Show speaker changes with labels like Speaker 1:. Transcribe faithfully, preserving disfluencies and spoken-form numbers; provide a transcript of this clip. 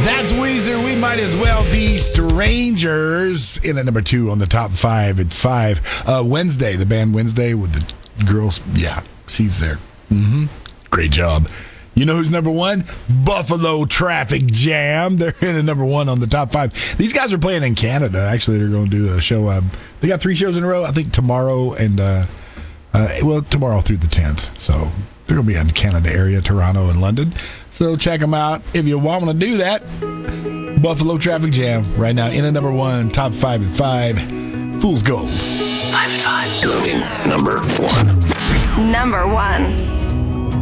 Speaker 1: That's Weezer. We might as well be strangers. In at number two on the top five at five. Uh, Wednesday, the band Wednesday with the girls. Yeah, she's there. Mm-hmm. Great job. You know who's number one? Buffalo Traffic Jam. They're in the number one on the top five. These guys are playing in Canada. Actually, they're going to do a show. Uh, they got three shows in a row. I think tomorrow and, uh, uh, well, tomorrow through the tenth. So they're going to be in the Canada area, Toronto and London. So check them out if you want to do that. Buffalo Traffic Jam right now in at number one, top five at five. Fool's Gold.
Speaker 2: Five at five. Loading number one.
Speaker 3: Number one.